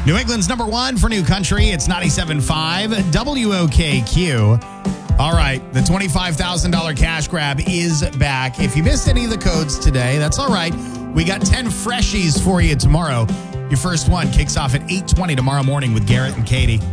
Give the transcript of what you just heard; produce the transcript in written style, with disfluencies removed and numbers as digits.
New England's number one for New Country. It's 97.5 WOKQ. All right, the $25,000 cash grab is back. If you missed any of the codes today, that's all right. We got 10 freshies for you tomorrow. Your first one kicks off at 8:20 tomorrow morning with Garrett and Katie.